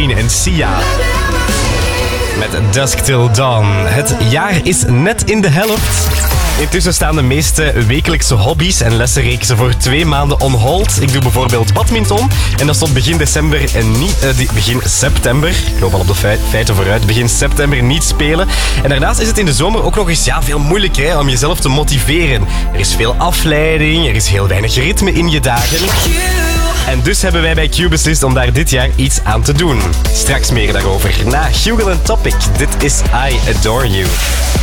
Wayne en Sia. Met Dusk Till Dawn. Het jaar is net in de helft. Intussen staan de meeste wekelijkse hobby's en lessenreeksen voor 2 maanden on hold. Ik doe bijvoorbeeld badminton en dat stond begin december en niet... begin september. Ik loop al op de feiten vooruit. Begin september niet spelen. En daarnaast is het in de zomer ook nog eens veel moeilijker om jezelf te motiveren. Er is veel afleiding, er is heel weinig ritme in je dagen. En dus hebben wij bij Q beslist om daar dit jaar iets aan te doen. Straks meer daarover na Hugel en Topic. Dit is I Adore You.